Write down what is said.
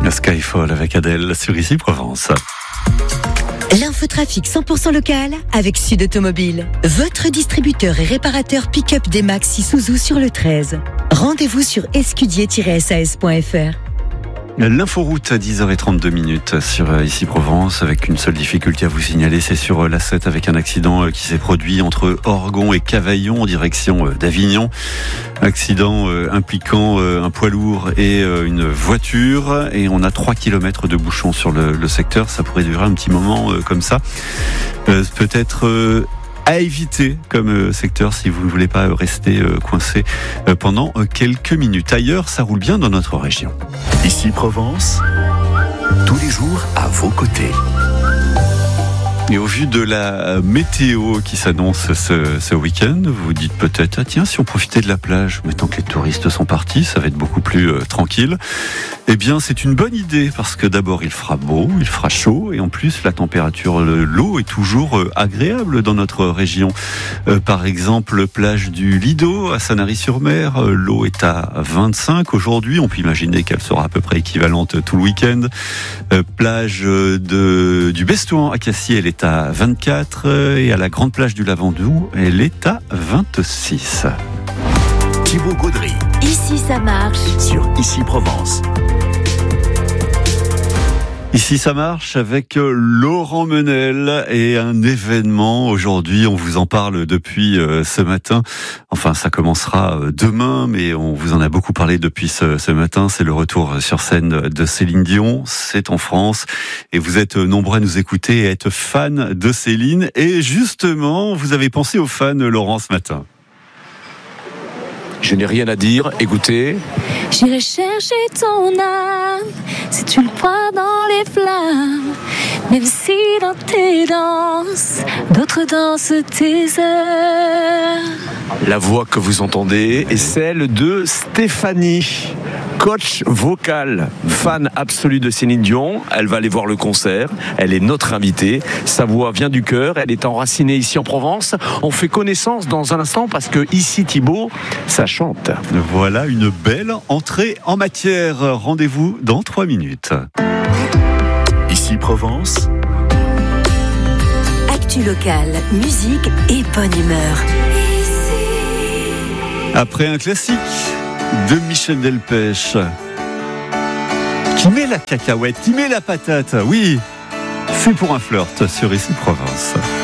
Skyfall avec Adèle sur Ici Provence. L'infotrafic 100% local avec Sud Automobile. Votre distributeur et réparateur pick-up D-Max Isuzu sur le 13. Rendez-vous sur escudier-sas.fr. L'inforoute à 10h32 sur Ici Provence, avec une seule difficulté à vous signaler, c'est sur l'A7 avec un accident qui s'est produit entre Orgon et Cavaillon en direction d'Avignon. Accident impliquant un poids lourd et une voiture, et on a 3 km de bouchons sur le secteur. Ça pourrait durer un petit moment comme ça. Peut-être à éviter comme secteur si vous ne voulez pas rester coincé pendant quelques minutes. Ailleurs, ça roule bien dans notre région. Ici Provence, tous les jours à vos côtés. Et au vu de la météo qui s'annonce ce week-end, vous vous dites peut-être, tiens, si on profitait de la plage, maintenant que les touristes sont partis, ça va être beaucoup plus tranquille. Eh bien, c'est une bonne idée, parce que d'abord, il fera beau, il fera chaud, et en plus, la température, l'eau est toujours agréable dans notre région. Par exemple, plage du Lido, à Sanary-sur-Mer, l'eau est à 25 aujourd'hui, on peut imaginer qu'elle sera à peu près équivalente tout le week-end. Plage du Bestouan à Cassier, elle est à 24, et à la grande plage du Lavandou, elle est à 26. Thibaut Gaudry. Ici ça marche. Sur Ici Provence. Ici ça marche avec Laurent Menel et un événement aujourd'hui, on vous en parle depuis ce matin. Enfin, ça commencera demain, mais on vous en a beaucoup parlé depuis ce matin. C'est le retour sur scène de Céline Dion. C'est en France et vous êtes nombreux à nous écouter et à être fans de Céline. Et justement, vous avez pensé aux fans, Laurent, ce matin. Je n'ai rien à dire, écoutez. J'irai chercher ton âme, si tu le crois dans les flammes, même si dans tes danses, d'autres dansent tes heures. La voix que vous entendez est celle de Stéphanie, coach vocal, fan absolue de Céline Dion. Elle va aller voir le concert, elle est notre invitée. Sa voix vient du cœur, elle est enracinée ici en Provence. On fait connaissance dans un instant parce que ici, Thibaut, ça chante. Voilà une belle entrée en matière. Rendez-vous dans 3 minutes. Ici Provence. Actu local, musique et bonne humeur. Après un classique de Michel Delpech, qui met la cacahuète, qui met la patate, oui, c'est pour un flirt sur Ici Provence.